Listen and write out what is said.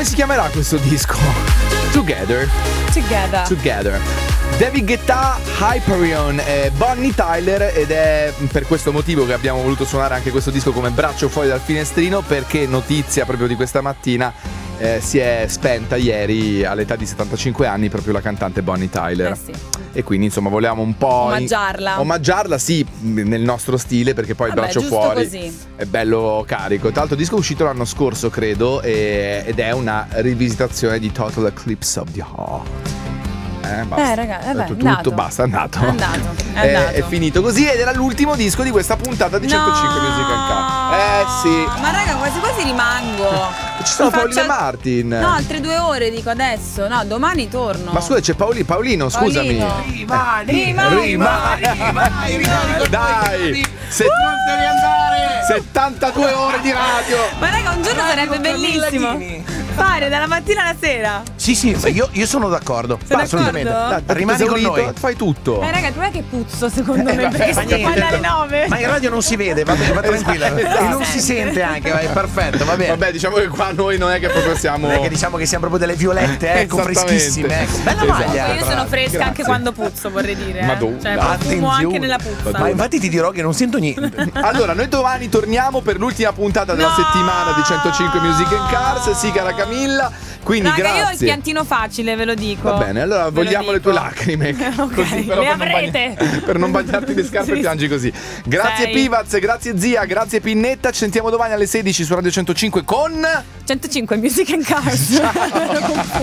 Come si chiamerà questo disco? Together. David Guetta, Hyperion e Bonnie Tyler, ed è per questo motivo che abbiamo voluto suonare anche questo disco come braccio fuori dal finestrino, perché notizia proprio di questa mattina, si è spenta ieri all'età di 75 anni proprio la cantante Bonnie Tyler. Sì. E quindi insomma volevamo un po' omaggiarla, sì, nel nostro stile, perché poi il braccio fuori così. È bello carico. Tra l'altro il disco è uscito l'anno scorso, credo, ed è una rivisitazione di Total Eclipse of the Heart. Basta. Ragazzi, vabbè, tutto basta, è andato. È finito così, ed era l'ultimo disco di questa puntata di 105 Music and Car. Sì. Ma raga, quasi quasi rimango. Ci sono Paolina Martin. No, altre 2 ore dico adesso. No, domani torno. Ma scusa, c'è Paolino, scusami. Rimani. Dai, 72 ore di radio. Ma raga, un giorno sarebbe bellissimo fare dalla mattina alla sera. Sì, io sono d'accordo. Assolutamente. Rimani con noi. Fai tutto. Raga, tu è che puzzo secondo me, perché sto qua alle 9. Ma in radio non si vede, va bene, va tranquilla. E non si sente anche, è perfetto, va bene. Vabbè, diciamo che qua noi non è che proprio siamo. Non è che diciamo che siamo proprio delle violette, ecco, freschissime. Bella maglia. Io sono fresca anche quando puzzo, vorrei dire. Cioè, fumo anche nella puzza. Ma infatti ti dirò che non sento niente. Allora, noi domani torniamo per l'ultima puntata della settimana di 105 Music and Cars. Sì, cara Camilla. Quindi raga, grazie. Io ho il piantino facile, ve lo dico. Va bene, allora vogliamo le tue lacrime. Ok, così, però le avrete. per non bagnarti le scarpe, piangi così. Grazie Pivaz, grazie zia, grazie Pinnetta. Ci sentiamo domani alle 16 su Radio 105 con 105 Music and Cars. Ciao.